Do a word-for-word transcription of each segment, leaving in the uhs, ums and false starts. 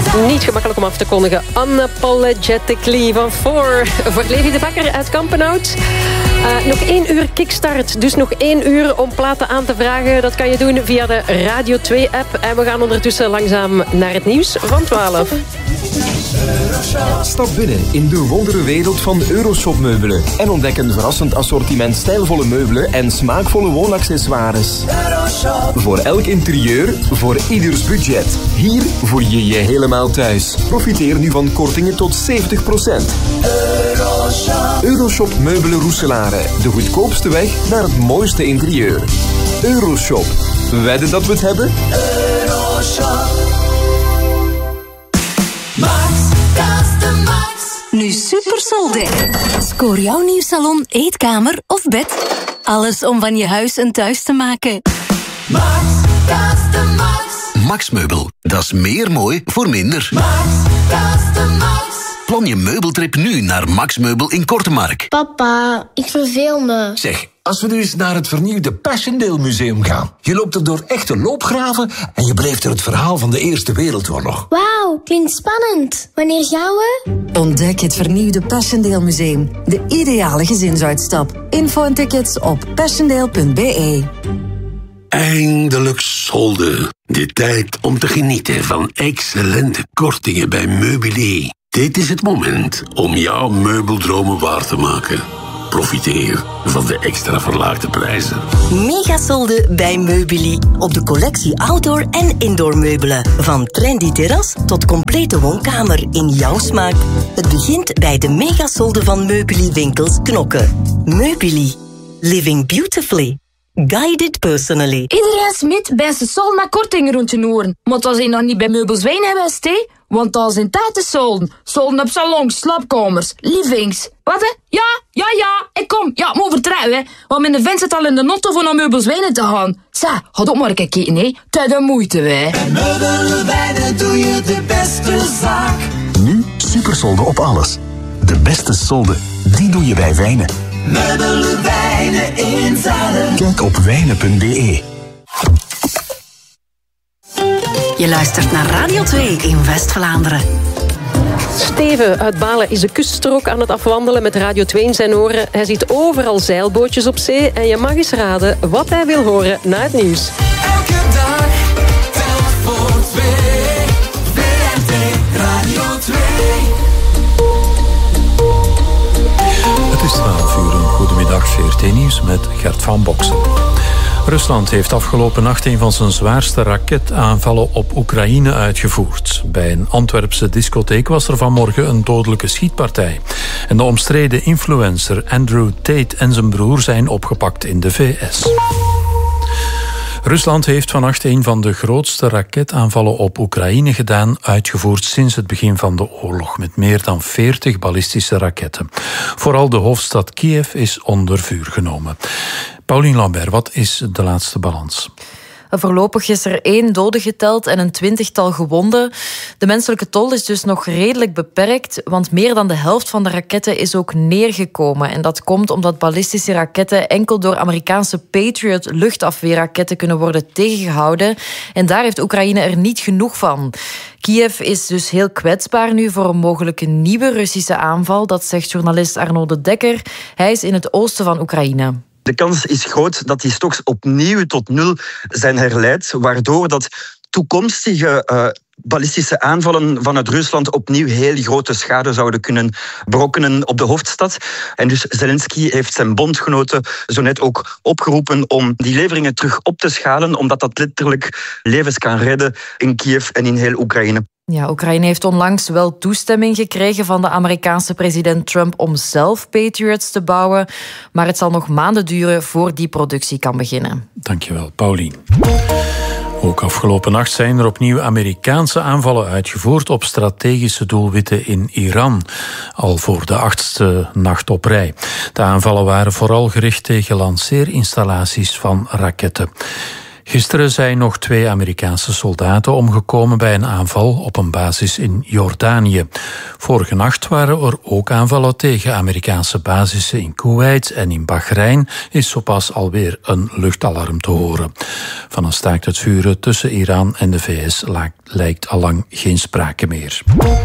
Niet gemakkelijk om af te kondigen. Unapologetically van Four. Voor Levi de Bakker uit Kampenhout. Uh, nog één uur kickstart. Dus nog één uur om platen aan te vragen. Dat kan je doen via de Radio twee-app. En we gaan ondertussen langzaam naar het nieuws van twaalf. Stap binnen in de wonderenwereld van Euroshop meubelen. En ontdek een verrassend assortiment stijlvolle meubelen en smaakvolle woonaccessoires. Voor elk interieur, voor ieders budget. Hier voel je je helemaal thuis. Profiteer nu van kortingen tot zeventig procent. Euroshop. Euroshop meubelen Roeselare. De goedkoopste weg naar het mooiste interieur. Euroshop. Wedden dat we het hebben? Euroshop. Max, Custom Max. Nu super solde. Scoor jouw nieuw salon, eetkamer of bed. Alles om van je huis een thuis te maken. Max, Custom Max. Max Meubel, dat is meer mooi voor minder. Max, Custom Max. Plan je meubeltrip nu naar Max Meubel in Kortemark. Papa, ik verveel me. Zeg, als we nu eens naar het vernieuwde Passchendaele Museum gaan. Je loopt er door echte loopgraven en je beleeft er het verhaal van de Eerste Wereldoorlog. Wauw, klinkt spannend. Wanneer gaan we? Ontdek het vernieuwde Passchendaele Museum. De ideale gezinsuitstap. Info en tickets op passchendaele punt b e. Eindelijk solde. De tijd om te genieten van excellente kortingen bij Meubilair. Dit is het moment om jouw meubeldromen waar te maken. Profiteer van de extra verlaagde prijzen. Megasolde bij Meubilair. Op de collectie outdoor en indoor meubelen. Van trendy terras tot complete woonkamer in jouw smaak. Het begint bij de megasolde van Meubilair winkels Knokken. Meubilair. Living beautifully. Guided personally. Iedereen smit bij zijn sol met kortingen rond je oren. Maar dat is nog niet bij Meubelswijn geweest, hè? Want dat is in tijd te solden. Solden op salons, slaapkamers, livings. Wat, hè? Ja, ja, ja. Ik kom. Ja, moet vertrouwen, hè. Want mijn vent zit al in de notto voor naar Meubelswijnen te gaan. Zeg, ga ook maar een keer kijken, hè. Tijd en moeite, wij. Bij Meubelswijnen doe je de beste zaak. Nu supersolde op alles. De beste solde, die doe je bij Wijnen. Meubelwijnen in Zanen. Kijk op wijnen punt b e. Je luistert naar Radio twee in West-Vlaanderen. Steven uit Balen is de kuststrook aan het afwandelen met Radio twee in zijn oren. Hij ziet overal zeilbootjes op zee en je mag eens raden wat hij wil horen na het nieuws. Elke dag telt voor twee. V R T Radio twee. Het is twaalf uur, een goedemiddag, V R T-nieuws met Gert van Boksen. Rusland heeft afgelopen nacht een van zijn zwaarste raketaanvallen op Oekraïne uitgevoerd. Bij een Antwerpse discotheek was er vanmorgen een dodelijke schietpartij. En de omstreden influencer Andrew Tate en zijn broer zijn opgepakt in de V S. Rusland heeft vannacht een van de grootste raketaanvallen op Oekraïne gedaan, uitgevoerd sinds het begin van de oorlog, met meer dan veertig ballistische raketten. Vooral de hoofdstad Kiev is onder vuur genomen. Paulien Lambert, wat is de laatste balans? Voorlopig is er één dode geteld en een twintigtal gewonden. De menselijke tol is dus nog redelijk beperkt, want meer dan de helft van de raketten is ook neergekomen. En dat komt omdat ballistische raketten enkel door Amerikaanse Patriot luchtafweerraketten kunnen worden tegengehouden. En daar heeft Oekraïne er niet genoeg van. Kiev is dus heel kwetsbaar nu voor een mogelijke nieuwe Russische aanval. Dat zegt journalist Arno de Dekker. Hij is in het oosten van Oekraïne. De kans is groot dat die stocks opnieuw tot nul zijn herleid, waardoor dat toekomstige uh, ballistische aanvallen vanuit Rusland opnieuw heel grote schade zouden kunnen berokkenen op de hoofdstad. En dus Zelensky heeft zijn bondgenoten zo net ook opgeroepen om die leveringen terug op te schalen, omdat dat letterlijk levens kan redden in Kiev en in heel Oekraïne. Ja, Oekraïne heeft onlangs wel toestemming gekregen van de Amerikaanse president Trump om zelf Patriots te bouwen. Maar het zal nog maanden duren voor die productie kan beginnen. Dankjewel, Paulien. Ook afgelopen nacht zijn er opnieuw Amerikaanse aanvallen uitgevoerd op strategische doelwitten in Iran. Al voor de achtste nacht op rij. De aanvallen waren vooral gericht tegen lanceerinstallaties van raketten. Gisteren zijn nog twee Amerikaanse soldaten omgekomen bij een aanval op een basis in Jordanië. Vorige nacht waren er ook aanvallen tegen Amerikaanse basissen in Kuwait en in Bahrein is zo pas alweer een luchtalarm te horen. Van een staakt het vuren tussen Iran en de V S lijkt allang geen sprake meer.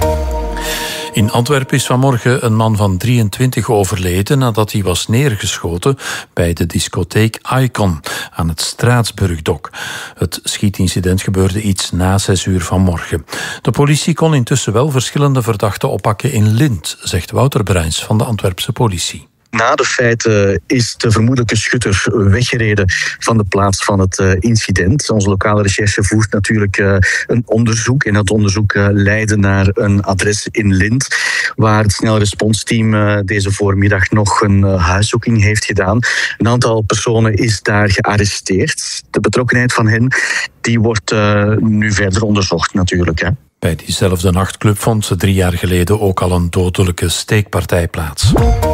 In Antwerpen is vanmorgen een man van drieëntwintig overleden nadat hij was neergeschoten bij de discotheek Icon aan het Straatsburgdok. Het schietincident gebeurde iets na zes uur vanmorgen. De politie kon intussen wel verschillende verdachten oppakken in Lint, zegt Wouter Bruins van de Antwerpse politie. Na de feiten is de vermoedelijke schutter weggereden van de plaats van het incident. Onze lokale recherche voert natuurlijk een onderzoek. En dat onderzoek leidde naar een adres in Lint, waar het snelresponsteam deze voormiddag nog een huiszoeking heeft gedaan. Een aantal personen is daar gearresteerd. De betrokkenheid van hen die wordt nu verder onderzocht natuurlijk, hè. Bij diezelfde nachtclub vond drie jaar geleden ook al een dodelijke steekpartij plaats.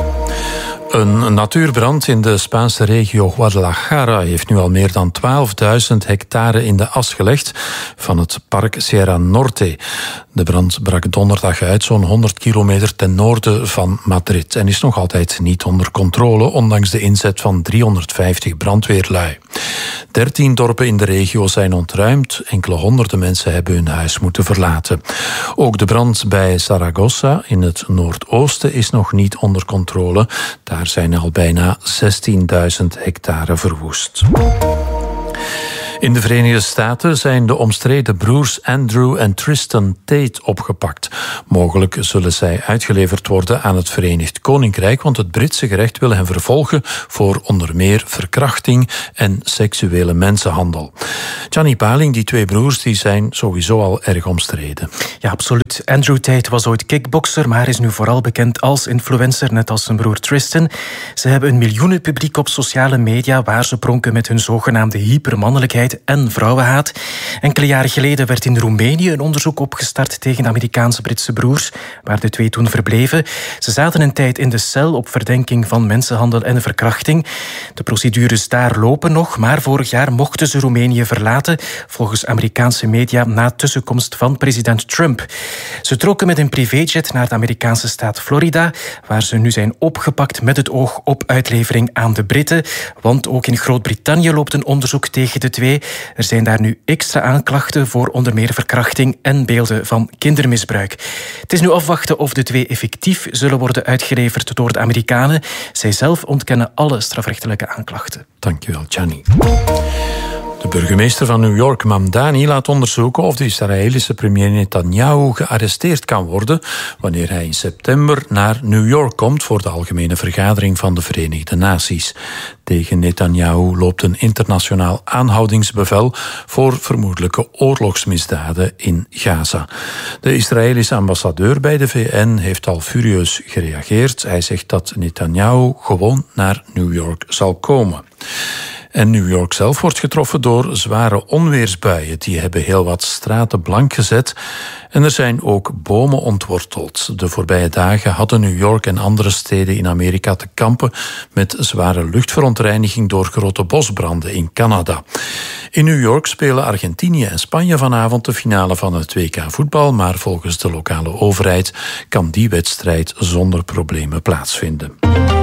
Een natuurbrand in de Spaanse regio Guadalajara heeft nu al meer dan twaalfduizend hectare in de as gelegd van het park Sierra Norte. De brand brak donderdag uit zo'n honderd kilometer ten noorden van Madrid en is nog altijd niet onder controle, ondanks de inzet van driehonderdvijftig brandweerlui. Dertien dorpen in de regio zijn ontruimd, enkele honderden mensen hebben hun huis moeten verlaten. Ook de brand bij Zaragoza in het noordoosten is nog niet onder controle. Daar zijn al bijna zestienduizend hectare verwoest. In de Verenigde Staten zijn de omstreden broers Andrew en Tristan Tate opgepakt. Mogelijk zullen zij uitgeleverd worden aan het Verenigd Koninkrijk, want het Britse gerecht wil hen vervolgen voor onder meer verkrachting en seksuele mensenhandel. Gianni Paling, die twee broers, die zijn sowieso al erg omstreden. Ja, absoluut. Andrew Tate was ooit kickbokser, maar is nu vooral bekend als influencer, net als zijn broer Tristan. Ze hebben een miljoenenpubliek op sociale media waar ze pronken met hun zogenaamde hypermannelijkheid en vrouwenhaat. Enkele jaren geleden werd in Roemenië een onderzoek opgestart tegen de Amerikaanse-Britse broers, waar de twee toen verbleven. Ze zaten een tijd in de cel op verdenking van mensenhandel en verkrachting. De procedures daar lopen nog, maar vorig jaar mochten ze Roemenië verlaten, volgens Amerikaanse media na tussenkomst van president Trump. Ze trokken met een privéjet naar de Amerikaanse staat Florida, waar ze nu zijn opgepakt met het oog op uitlevering aan de Britten. Want ook in Groot-Brittannië loopt een onderzoek tegen de twee. Er zijn daar nu extra aanklachten voor onder meer verkrachting en beelden van kindermisbruik. Het is nu afwachten of de twee effectief zullen worden uitgeleverd door de Amerikanen. Zij zelf ontkennen alle strafrechtelijke aanklachten. Dankjewel, Gianni. De burgemeester van New York, Mamdani, laat onderzoeken of de Israëlische premier Netanyahu gearresteerd kan worden wanneer hij in september naar New York komt voor de algemene vergadering van de Verenigde Naties. Tegen Netanyahu loopt een internationaal aanhoudingsbevel voor vermoedelijke oorlogsmisdaden in Gaza. De Israëlische ambassadeur bij de V N heeft al furieus gereageerd. Hij zegt dat Netanyahu gewoon naar New York zal komen. En New York zelf wordt getroffen door zware onweersbuien. Die hebben heel wat straten blank gezet. En er zijn ook bomen ontworteld. De voorbije dagen hadden New York en andere steden in Amerika te kampen met zware luchtverontreiniging door grote bosbranden in Canada. In New York spelen Argentinië en Spanje vanavond de finale van het W K voetbal, maar volgens de lokale overheid kan die wedstrijd zonder problemen plaatsvinden.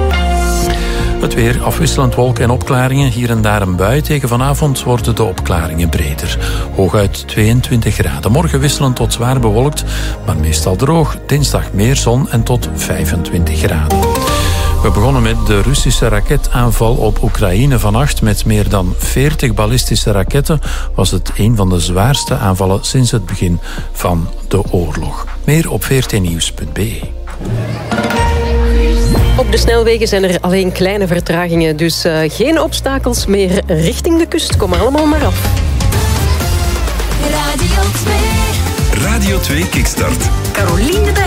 Het weer, afwisselend wolken en opklaringen, hier en daar een bui. Tegen vanavond worden de opklaringen breder. Hooguit tweeëntwintig graden. Morgen wisselend tot zwaar bewolkt, maar meestal droog. Dinsdag meer zon en tot vijfentwintig graden. We begonnen met de Russische raketaanval op Oekraïne vannacht. Met meer dan veertig ballistische raketten was het een van de zwaarste aanvallen sinds het begin van de oorlog. Meer op v r t nieuws punt b e. Op de snelwegen zijn er alleen kleine vertragingen, dus uh, geen obstakels meer richting de kust. Kom allemaal maar af. Radio twee. Radio twee Kickstart. Carolien de Bekker.